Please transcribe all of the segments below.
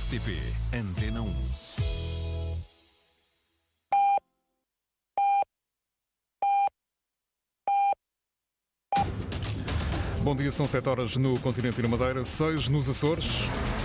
RTP Antena 1. Bom dia, são 7 horas no continente e na Madeira, 6 nos Açores.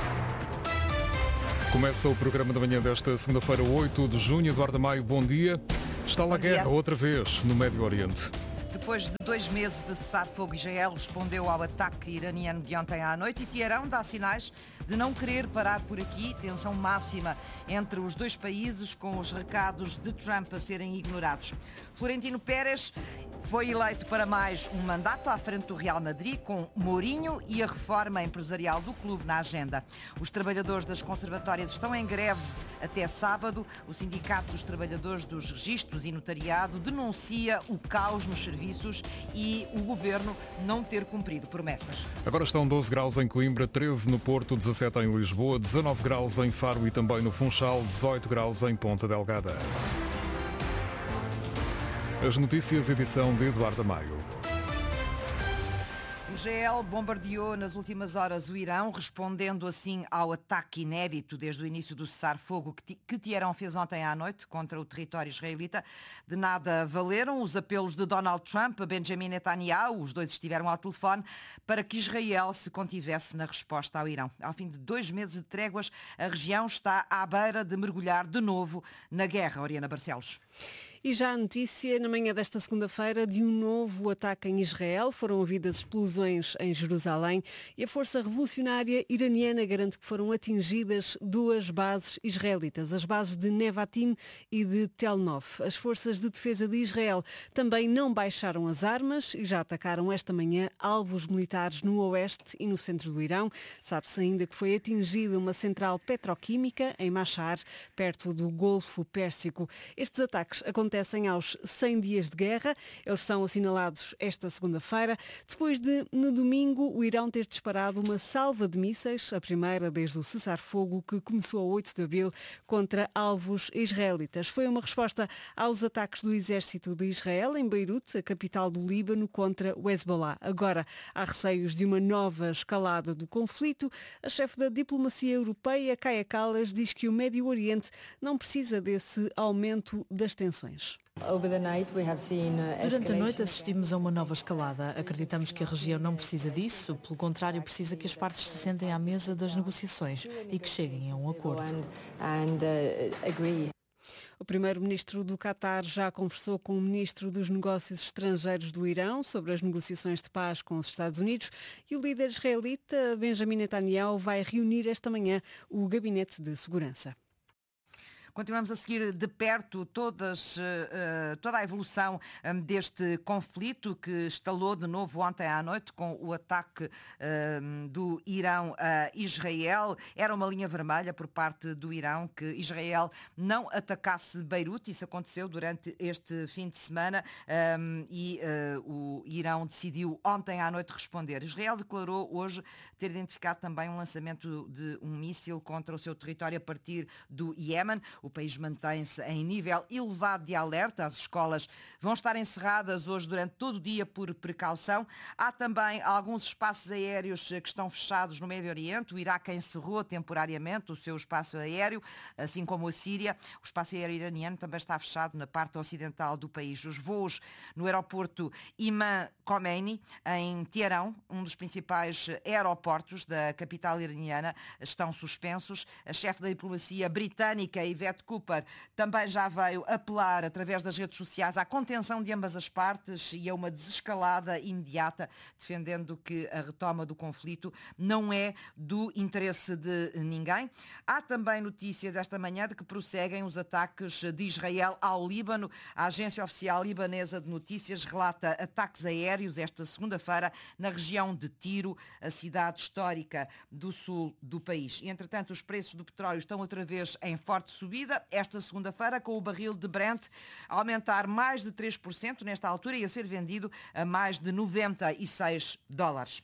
Começa o programa da manhã desta segunda-feira, 8 de junho. Eduardo Maio, bom dia. Está lá a guerra outra vez no Médio Oriente. Depois de 2 meses de cessar-fogo, Israel respondeu ao ataque iraniano de ontem à noite e Teherão dá sinais de não querer parar por aqui. Tensão máxima entre os dois países, com os recados de Trump a serem ignorados. Florentino Pérez foi eleito para mais um mandato à frente do Real Madrid, com Mourinho e a reforma empresarial do clube na agenda. Os trabalhadores das conservatórias estão em greve até sábado. O Sindicato dos Trabalhadores dos Registros e Notariado denuncia o caos nos serviços e o governo não ter cumprido promessas. Agora estão 12 graus em Coimbra, 13 no Porto, 17 em Lisboa, 19 graus em Faro e também no Funchal, 18 graus em Ponta Delgada. As notícias, edição de Eduardo Maio. Israel bombardeou nas últimas horas o Irão, respondendo assim ao ataque inédito desde o início do cessar-fogo que Teherão fez ontem à noite contra o território israelita. De nada valeram os apelos de Donald Trump a Benjamin Netanyahu, os dois estiveram ao telefone, para que Israel se contivesse na resposta ao Irão. Ao fim de 2 meses de tréguas, a região está à beira de mergulhar de novo na guerra. Oriana Barcelos. E já a notícia, na manhã desta segunda-feira, de um novo ataque em Israel. Foram ouvidas explosões em Jerusalém e a Força Revolucionária Iraniana garante que foram atingidas 2 bases israelitas, as bases de Nevatim e de Tel Nof. As Forças de Defesa de Israel também não baixaram as armas e já atacaram esta manhã alvos militares no oeste e no centro do Irão. Sabe-se ainda que foi atingida uma central petroquímica em Mashhad, perto do Golfo Pérsico. Estes ataques acontecem aos 100 dias de guerra. Eles são assinalados esta segunda-feira, depois de, no domingo, o Irão ter disparado uma salva de mísseis, a primeira desde o cessar-fogo que começou a 8 de abril, contra alvos israelitas. Foi uma resposta aos ataques do exército de Israel em Beirute, a capital do Líbano, contra o Hezbollah. Agora há receios de uma nova escalada do conflito. A chefe da diplomacia europeia, Kaja Kallas, diz que o Médio Oriente não precisa desse aumento das tensões. Durante a noite assistimos a uma nova escalada. Acreditamos que a região não precisa disso, pelo contrário, precisa que as partes se sentem à mesa das negociações e que cheguem a um acordo. O primeiro-ministro do Qatar já conversou com o ministro dos Negócios Estrangeiros do Irão sobre as negociações de paz com os Estados Unidos e o líder israelita Benjamin Netanyahu vai reunir esta manhã o Gabinete de Segurança. Continuamos a seguir de perto toda a evolução deste conflito que estalou de novo ontem à noite com o ataque do Irão a Israel. Era uma linha vermelha por parte do Irão que Israel não atacasse Beirute. Isso aconteceu durante este fim de semana e o Irão decidiu ontem à noite responder. Israel declarou hoje ter identificado também um lançamento de um míssil contra o seu território a partir do Iémen. O país mantém-se em nível elevado de alerta. As escolas vão estar encerradas hoje durante todo o dia por precaução. Há também alguns espaços aéreos que estão fechados no Médio Oriente. O Iraque encerrou temporariamente o seu espaço aéreo, assim como a Síria. O espaço aéreo iraniano também está fechado na parte ocidental do país. Os voos no aeroporto Imam Khomeini, em Teherão, um dos principais aeroportos da capital iraniana, estão suspensos. A chefe da diplomacia britânica, Yvette Cooper, também já veio apelar através das redes sociais à contenção de ambas as partes e a uma desescalada imediata, defendendo que a retoma do conflito não é do interesse de ninguém. Há também notícias esta manhã de que prosseguem os ataques de Israel ao Líbano. A agência oficial libanesa de notícias relata ataques aéreos esta segunda-feira na região de Tiro, a cidade histórica do sul do país. E, entretanto, os preços do petróleo estão outra vez em forte subida. Esta segunda-feira, com o barril de Brent a aumentar mais de 3% nesta altura e a ser vendido a mais de $96.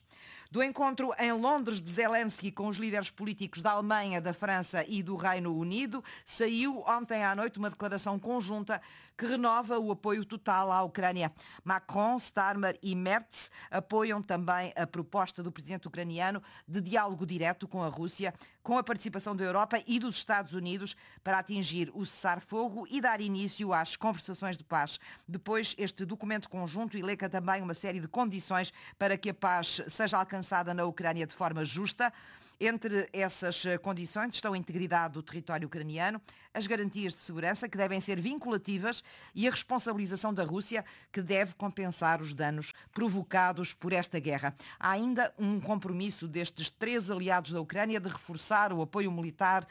Do encontro em Londres de Zelensky com os líderes políticos da Alemanha, da França e do Reino Unido, saiu ontem à noite uma declaração conjunta que renova o apoio total à Ucrânia. Macron, Starmer e Merz apoiam também a proposta do presidente ucraniano de diálogo direto com a Rússia, com a participação da Europa e dos Estados Unidos para atingir o cessar-fogo e dar início às conversações de paz. Depois, este documento conjunto elenca também uma série de condições para que a paz seja alcançada na Ucrânia de forma justa. Entre essas condições estão a integridade do território ucraniano, as garantias de segurança, que devem ser vinculativas, e a responsabilização da Rússia, que deve compensar os danos provocados por esta guerra. Há ainda um compromisso destes 3 aliados da Ucrânia de reforçar o apoio militar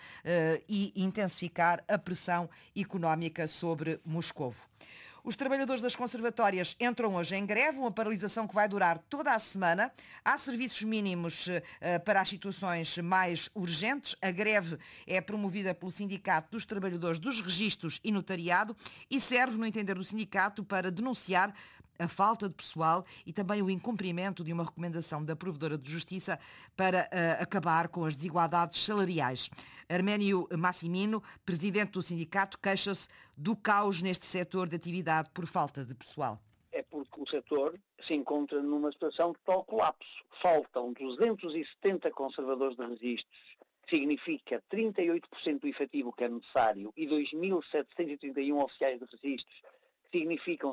e intensificar a pressão económica sobre Moscovo. Os trabalhadores das conservatórias entram hoje em greve, uma paralisação que vai durar toda a semana. Há serviços mínimos para as situações mais urgentes. A greve é promovida pelo Sindicato dos Trabalhadores dos Registros e Notariado e serve, no entender do sindicato, para denunciar a falta de pessoal e também o incumprimento de uma recomendação da Provedora de Justiça para acabar com as desigualdades salariais. Arménio Massimino, presidente do sindicato, queixa-se do caos neste setor de atividade por falta de pessoal. É porque o setor se encontra numa situação de total colapso. Faltam 270 conservadores de registros, que significa 38% do efetivo que é necessário, e 2.731 oficiais de registros, que significam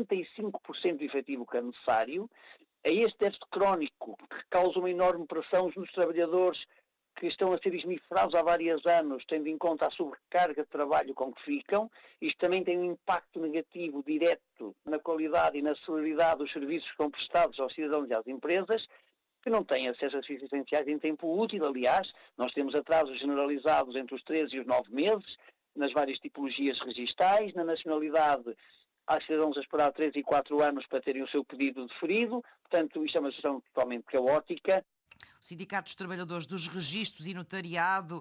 55% do efetivo que é necessário. A este déficit crónico, que causa uma enorme pressão nos trabalhadores que estão a ser esmifrados há vários anos, tendo em conta a sobrecarga de trabalho com que ficam. Isto também tem um impacto negativo direto na qualidade e na celeridade dos serviços que são prestados aos cidadãos e às empresas, que não têm acesso a serviços essenciais em tempo útil. Aliás, nós temos atrasos generalizados entre os 13 e os 9 meses, nas várias tipologias registais. Na nacionalidade, há cidadãos a esperar 3 e 4 anos para terem o seu pedido deferido. Portanto, isto é uma situação totalmente caótica. O Sindicato dos Trabalhadores dos Registros e Notariado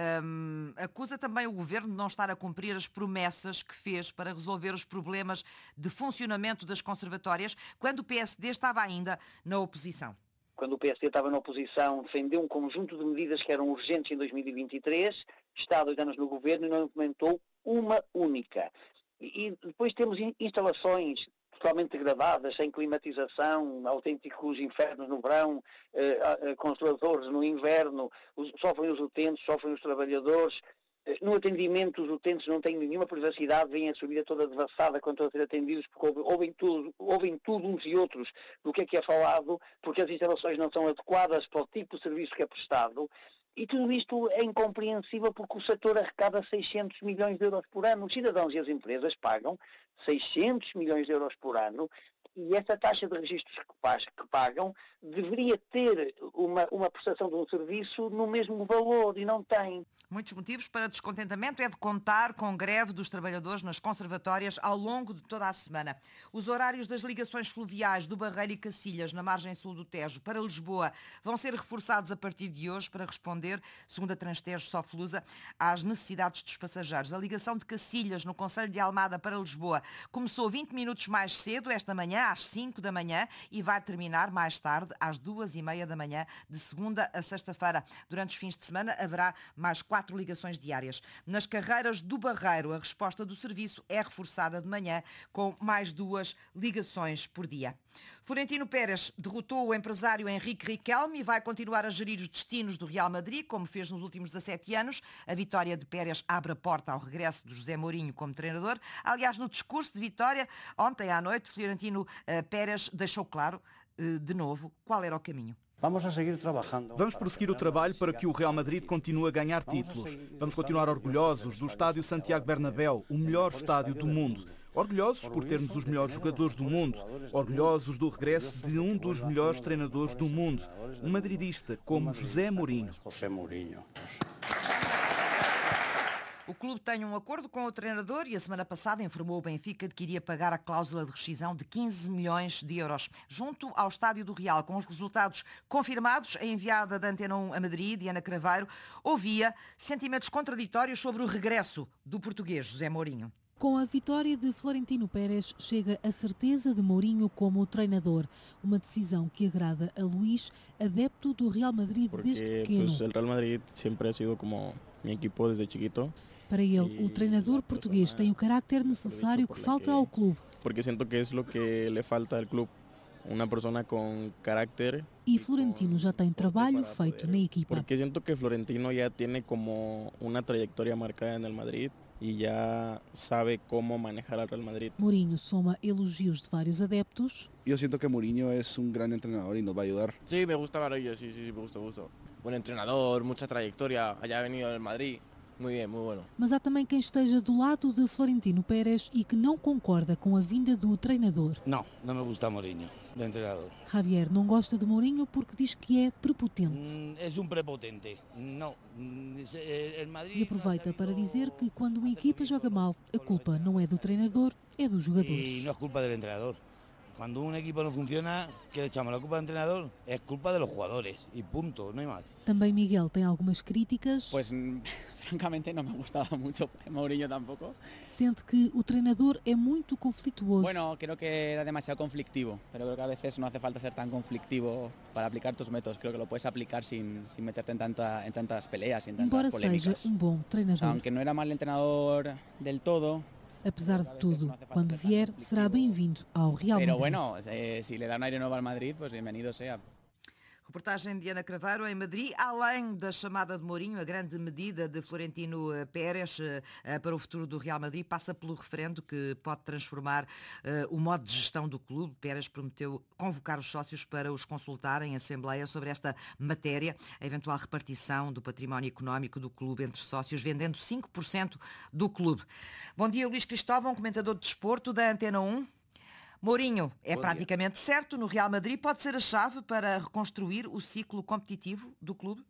acusa também o Governo de não estar a cumprir as promessas que fez para resolver os problemas de funcionamento das conservatórias, quando o PSD estava ainda na oposição. Quando o PSD estava na oposição, defendeu um conjunto de medidas que eram urgentes em 2023, está há 2 anos no Governo e não implementou uma única. E depois temos instalações totalmente degradadas, sem climatização, autênticos infernos no verão, congeladores no inverno, sofrem os utentes, sofrem os trabalhadores. No atendimento, os utentes não têm nenhuma privacidade, vêm a subida toda devassada quando estão a ser atendidos, porque ouvem tudo uns e outros do que é falado, porque as instalações não são adequadas para o tipo de serviço que é prestado. E tudo isto é incompreensível porque o setor arrecada 600 milhões de euros por ano. Os cidadãos e as empresas pagam 600 milhões de euros por ano, e essa taxa de registros que pagam deveria ter uma prestação de um serviço no mesmo valor, e não tem. Muitos motivos para descontentamento é de contar com greve dos trabalhadores nas conservatórias ao longo de toda a semana. Os horários das ligações fluviais do Barreiro e Cacilhas, na margem sul do Tejo, para Lisboa, vão ser reforçados a partir de hoje para responder, segundo a Transtejo Soflusa, às necessidades dos passageiros. A ligação de Cacilhas, no concelho de Almada, para Lisboa, começou 20 minutos mais cedo esta manhã, às 5 da manhã, e vai terminar mais tarde, às 2h30 da manhã, de segunda a sexta-feira. Durante os fins de semana haverá mais 4 ligações diárias. Nas carreiras do Barreiro, a resposta do serviço é reforçada de manhã, com mais 2 ligações por dia. Florentino Pérez derrotou o empresário Henrique Riquelme e vai continuar a gerir os destinos do Real Madrid, como fez nos últimos 17 anos. A vitória de Pérez abre a porta ao regresso de José Mourinho como treinador. Aliás, no discurso de vitória, ontem à noite, Florentino Pérez deixou claro, de novo, qual era o caminho. Vamos prosseguir o trabalho para que o Real Madrid continue a ganhar títulos. Vamos continuar orgulhosos do estádio Santiago Bernabéu, o melhor estádio do mundo. Orgulhosos por termos os melhores jogadores do mundo. Orgulhosos do regresso de um dos melhores treinadores do mundo. Um madridista como José Mourinho. O clube tem um acordo com o treinador e a semana passada informou o Benfica de que iria pagar a cláusula de rescisão de 15 milhões de euros. Junto ao Estádio do Real, com os resultados confirmados, a enviada da Antena 1 a Madrid, Diana Craveiro, ouvia sentimentos contraditórios sobre o regresso do português José Mourinho. Com a vitória de Florentino Pérez, chega a certeza de Mourinho como treinador. Uma decisão que agrada a Luís, adepto do Real Madrid desde pequeno. O Real Madrid sempre ha sido como meu equipo desde chiquito. Para ele, o treinador português tem o carácter necessário que falta ao clube. Porque sinto que é o que lhe falta ao clube. Uma pessoa com carácter. E Florentino já tem trabalho feito na equipa. Porque sinto que Florentino já tem como uma trajetória marcada no Madrid e já sabe como manejar o Real Madrid. Mourinho soma elogios de vários adeptos. Eu sinto que Mourinho é grande treinador e nos vai ajudar. Sí, me gusta Barroso, sí, me gusta. Buen entrenador, mucha trayectoria, haya venido del Madrid. Muy bien, muy bueno. Mas há também quem esteja do lado de Florentino Pérez e que não concorda com a vinda do treinador. Não me gusta Mourinho, de treinador. Javier não gosta de Mourinho porque diz que é prepotente. É prepotente. Não. E aproveita para dizer que quando uma equipa joga mal, a culpa não é do treinador, é dos jogadores. E não é culpa do treinador. Quando um equipo não funciona, que le echamos a culpa do treinador, é culpa dos jogadores. E ponto, não é mais. Também Miguel tem algumas críticas. Pues francamente no me gustaba mucho Mourinho tampoco. Sente que o treinador é muito conflituoso. Bueno, creo que era demasiado conflictivo, pero creo que a veces no hace falta ser tan conflictivo para aplicar tus métodos. Creo que lo puedes aplicar sin meterte en tantas peleas, en tantas Embora polémicas. Seja bom treinador. O sea, aunque no era mal entrenador del todo. Apesar de tudo, quando vier, será bem-vindo ao Real Madrid. Pero bueno, si le da un aire nuevo al Madrid, pues bienvenido sea. Reportagem de Ana Craveiro em Madrid. Além da chamada de Mourinho, a grande medida de Florentino Pérez para o futuro do Real Madrid passa pelo referendo que pode transformar o modo de gestão do clube. Pérez prometeu convocar os sócios para os consultarem em Assembleia sobre esta matéria, a eventual repartição do património económico do clube entre sócios, vendendo 5% do clube. Bom dia, Luís Cristóvão, comentador de desporto da Antena 1. Mourinho é praticamente certo no Real Madrid. Pode ser a chave para reconstruir o ciclo competitivo do clube?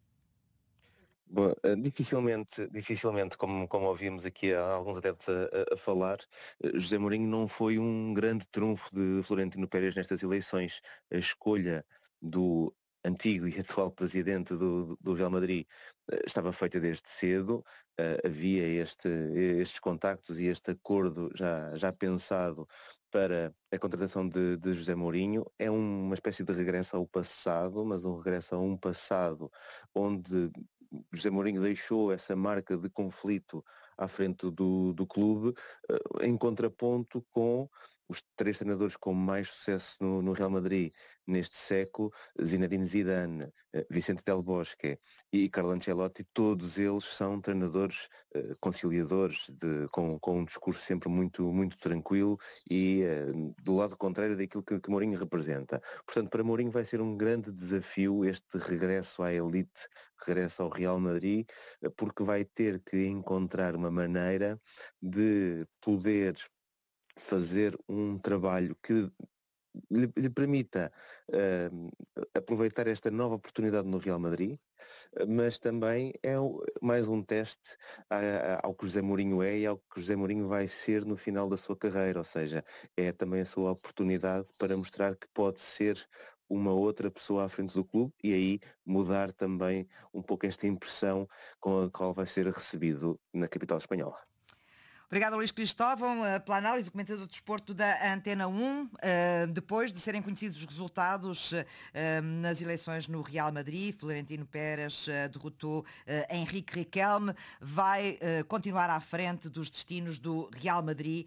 Bom, dificilmente, como ouvimos aqui há alguns adeptos a falar, José Mourinho não foi um grande trunfo de Florentino Pérez nestas eleições. A escolha do antigo e atual presidente do Real Madrid estava feita desde cedo, havia estes contactos e este acordo já pensado para a contratação de José Mourinho. É uma espécie de regresso ao passado, mas um regresso a um passado onde José Mourinho deixou essa marca de conflito à frente do clube, em contraponto com os três treinadores com mais sucesso no Real Madrid neste século, Zinedine Zidane, Vicente Del Bosque e Carlo Ancelotti. Todos eles são treinadores conciliadores, com um discurso sempre muito, muito tranquilo e do lado contrário daquilo que Mourinho representa. Portanto, para Mourinho vai ser um grande desafio este regresso à elite, regresso ao Real Madrid, porque vai ter que encontrar uma maneira de poder fazer um trabalho que lhe permita aproveitar esta nova oportunidade no Real Madrid, mas também é mais um teste ao que José Mourinho é e ao que José Mourinho vai ser no final da sua carreira, ou seja, é também a sua oportunidade para mostrar que pode ser uma outra pessoa à frente do clube e aí mudar também um pouco esta impressão com a qual vai ser recebido na capital espanhola. Obrigada, Luís Cristóvão, pela análise do comentador de desporto da Antena 1. Depois de serem conhecidos os resultados nas eleições no Real Madrid, Florentino Pérez derrotou Henrique Riquelme, vai continuar à frente dos destinos do Real Madrid,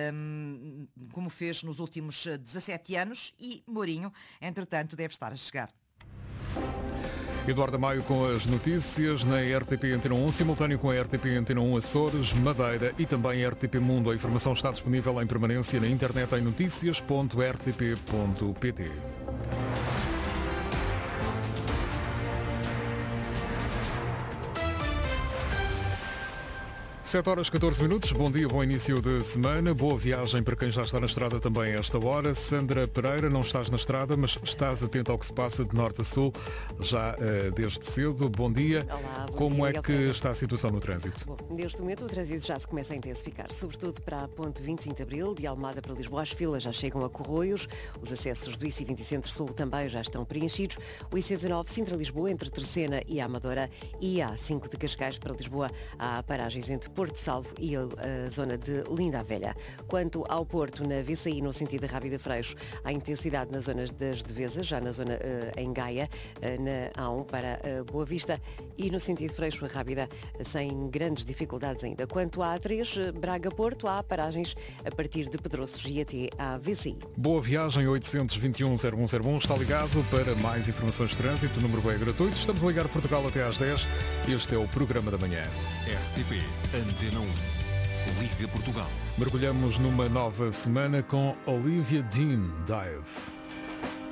como fez nos últimos 17 anos, e Mourinho, entretanto, deve estar a chegar. Eduardo Maio com as notícias na RTP Antena 1, simultâneo com a RTP Antena 1 Açores, Madeira e também a RTP Mundo. A informação está disponível em permanência na internet em noticias.rtp.pt. 7h14, bom dia, bom início de semana, boa viagem para quem já está na estrada também a esta hora. Sandra Pereira, não estás na estrada, mas estás atenta ao que se passa de norte a sul, já desde cedo. Bom dia. Olá, bom Como dia, é que está a situação no trânsito? Bom, neste momento o trânsito já se começa a intensificar, sobretudo para a ponte 25 de Abril, de Almada para Lisboa. As filas já chegam a Corroios, os acessos do IC20 Centro-Sul também já estão preenchidos. O IC19 Sintra-Lisboa, entre Terceira e a Amadora, e a A5 de Cascais para Lisboa, há paragens entre Porto Salvo e a zona de Linda a Velha. Quanto ao Porto, na VCI, no sentido de Rábida Freixo, há intensidade nas zonas das Devesas, já na zona em Gaia, na A1 para Boa Vista, e no sentido Freixo a Rábida, sem grandes dificuldades ainda. Quanto à A3, Braga-Porto, há paragens a partir de Pedroços e até à VCI. Boa viagem, 821-0101. Está ligado para mais informações de trânsito. O número é gratuito. Estamos a ligar Portugal até às 10. Este é o programa da manhã. RTP Antena 1. Liga Portugal. Mergulhamos numa nova semana com Olivia Dean Dive.